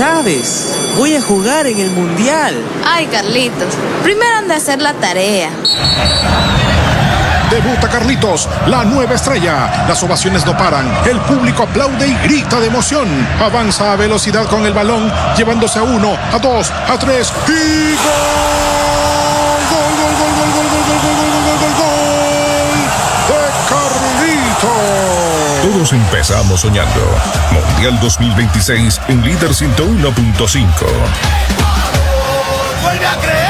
sabes, voy a jugar en el Mundial. Ay, Carlitos, primero anda a hacer la tarea. Debuta Carlitos, la nueva estrella. Las ovaciones no paran. El público aplaude y grita de emoción. Avanza a velocidad con el balón, llevándose a 1, a 2, a 3 y ¡gol! ¡Gol, gol, gol, gol, gol, gol, gol, gol, gol, gol, gol! ¡De Carlitos! Todos empezamos soñando. Mundial 2026 en Líder 101.5. ¡Vuelve a creer!